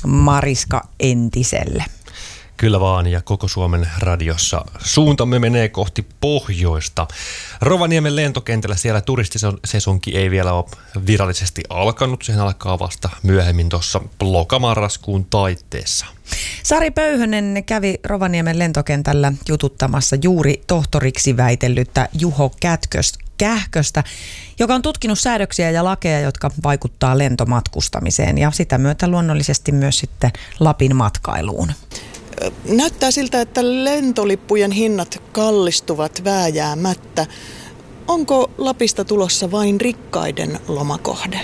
Mariska Entiselle. Kyllä vaan, ja koko Suomen radiossa suuntamme menee kohti pohjoista. Rovaniemen lentokentällä siellä turistisesonki ei vielä ole virallisesti alkanut. Sehän alkaa vasta myöhemmin tuossa lokamarraskuun taitteessa. Sari Pöyhönen kävi Rovaniemen lentokentällä jututtamassa juuri tohtoriksi väitellyttä Juho Kähköstä, joka on tutkinut säädöksiä ja lakeja, jotka vaikuttaa lentomatkustamiseen ja sitä myötä luonnollisesti myös sitten Lapin matkailuun. Näyttää siltä, että lentolippujen hinnat kallistuvat vääjäämättä. Onko Lapista tulossa vain rikkaiden lomakohde?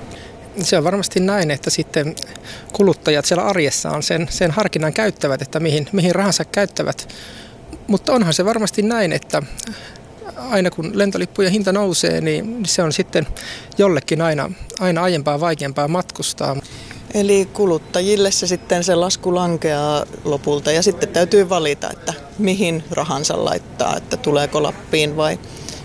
Se on varmasti näin, että sitten kuluttajat siellä arjessaan sen harkinnan käyttävät, että mihin rahansa käyttävät. Mutta onhan se varmasti näin, että aina kun lentolippujen hinta nousee, niin se on sitten jollekin aina aiempaa vaikeampaa matkustaa. Eli kuluttajille se lasku lankeaa lopulta ja sitten täytyy valita, että mihin rahansa laittaa, että tuleeko Lappiin vai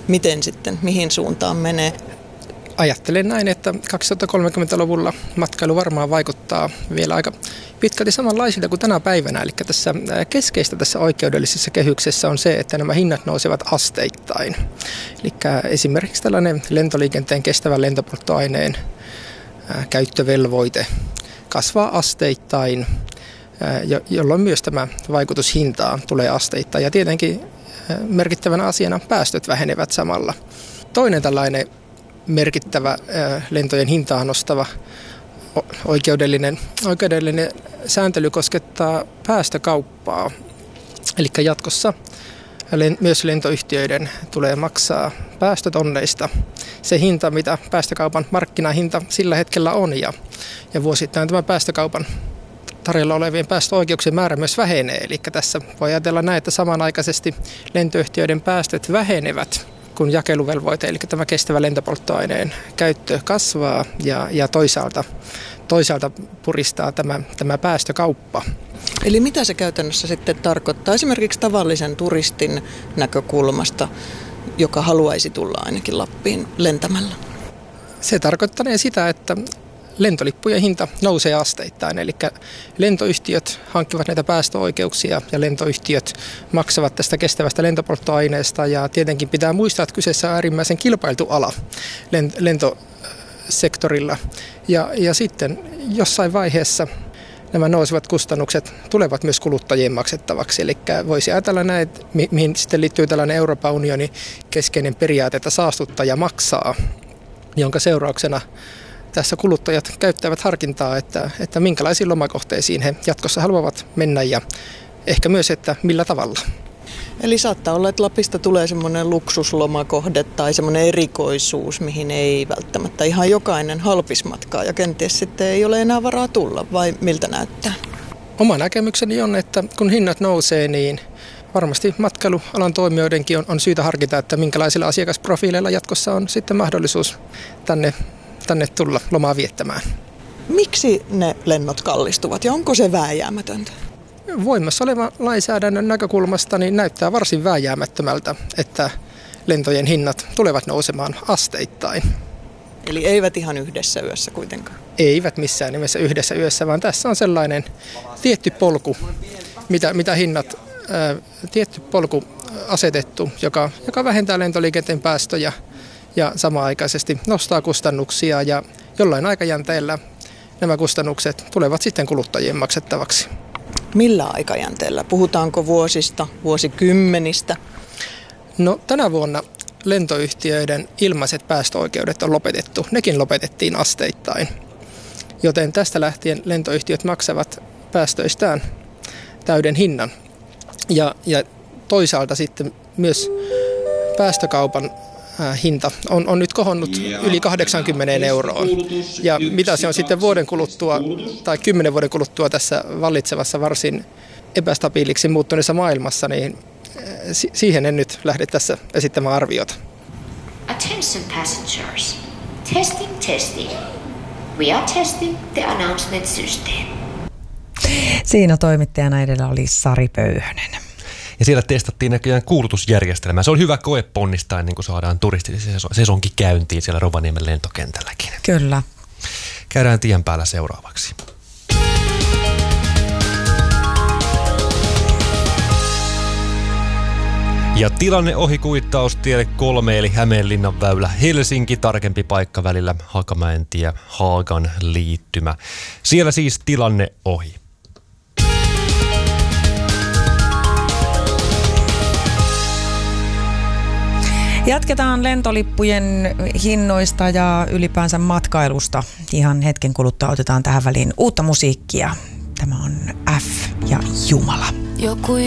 mihin suuntaan menee. Ajattelen näin, että 2030-luvulla matkailu varmaan vaikuttaa vielä aika pitkälti samanlaisilta kuin tänä päivänä. Eli tässä keskeistä tässä oikeudellisessa kehyksessä on se, että nämä hinnat nousevat asteittain. Eli esimerkiksi tällainen lentoliikenteen kestävän lentopolttoaineen käyttövelvoite kasvaa asteittain, jolloin myös tämä vaikutus hintaan tulee asteittain. Ja tietenkin merkittävänä asiana päästöt vähenevät samalla. Toinen tällainen merkittävä lentojen hintaa nostava oikeudellinen sääntely koskettaa päästökauppaa. Eli jatkossa myös lentoyhtiöiden tulee maksaa päästötonneista se hinta, mitä päästökaupan markkinahinta sillä hetkellä on. Ja vuosittain tämä päästökaupan tarjolla olevien päästöoikeuksien määrä myös vähenee. Eli tässä voi ajatella näin, että samanaikaisesti lentoyhtiöiden päästöt vähenevät, kun jakeluvelvoite, eli tämä kestävä lentopolttoaineen käyttö kasvaa ja toisaalta puristaa tämä päästökauppa. Eli mitä se käytännössä sitten tarkoittaa esimerkiksi tavallisen turistin näkökulmasta, joka haluaisi tulla ainakin Lappiin lentämällä? Se tarkoittanee sitä, että lentolippujen hinta nousee asteittain, eli lentoyhtiöt hankkivat näitä päästöoikeuksia ja lentoyhtiöt maksavat tästä kestävästä lentopolttoaineesta ja tietenkin pitää muistaa, että kyseessä on äärimmäisen kilpailtu ala lentosektorilla ja sitten jossain vaiheessa nämä nousevat kustannukset tulevat myös kuluttajien maksettavaksi. Eli voisi ajatella näin, mihin sitten liittyy tällainen Euroopan unionin keskeinen periaate, että saastuttaja maksaa, jonka seurauksena tässä kuluttajat käyttävät harkintaa, että minkälaisiin lomakohteisiin he jatkossa haluavat mennä ja ehkä myös, että millä tavalla. Eli saattaa olla, että Lapista tulee semmoinen luksuslomakohde tai semmoinen erikoisuus, mihin ei välttämättä ihan jokainen halpis matkaa ja kenties sitten ei ole enää varaa tulla, vai miltä näyttää? Oma näkemykseni on, että kun hinnat nousee, niin varmasti matkailualan toimijoidenkin on syytä harkita, että minkälaisilla asiakasprofiileilla jatkossa on sitten mahdollisuus tänne tulla lomaa viettämään. Miksi ne lennot kallistuvat ja onko se vääjäämätöntä? Voimassa olevan lainsäädännön näkökulmasta niin näyttää varsin vääjäämättömältä, että lentojen hinnat tulevat nousemaan asteittain. Eli eivät ihan yhdessä yössä kuitenkaan? Eivät missään nimessä yhdessä yössä, vaan tässä on sellainen tietty polku, mitä hinnat, tietty polku asetettu, joka vähentää lentoliikenteen päästöjä ja samanaikaisesti nostaa kustannuksia ja jollain aikajänteellä nämä kustannukset tulevat sitten kuluttajien maksettavaksi. Millä aikajänteellä? Puhutaanko vuosista, vuosikymmenistä? No tänä vuonna lentoyhtiöiden ilmaiset päästöoikeudet on lopetettu. Nekin lopetettiin asteittain. Joten tästä lähtien lentoyhtiöt maksavat päästöistään täyden hinnan. Ja toisaalta sitten myös päästökaupan hinta on nyt kohonnut yli 80 euroon. Ja mitä se on sitten vuoden kuluttua tai 10 vuoden kuluttua tässä vallitsevassa varsin epästabiiliksi muuttuneessa maailmassa, niin siihen en nyt lähde tässä esittämään arviota. Attention passengers. Testing. We are testing the announcement system. Siinä toimittajana edellä oli Sari Pöyhönen. Ja siellä testattiin näköjään kuulutusjärjestelmää. Se on hyvä koe ponnistaa ennen kuin saadaan turistisesonki käyntiin siellä Rovaniemen lentokentälläkin. Kyllä. Käydään tien päällä seuraavaksi. Ja tilanne ohi kuittaustielle 3 eli Hämeenlinnan väylä Helsinki, tarkempi paikka välillä Hakamäentie, Haagan liittymä. Siellä siis tilanne ohi. Jatketaan lentolippujen hinnoista ja ylipäänsä matkailusta. Ihan hetken kuluttua otetaan tähän väliin uutta musiikkia. Tämä on F ja Jumala. Joku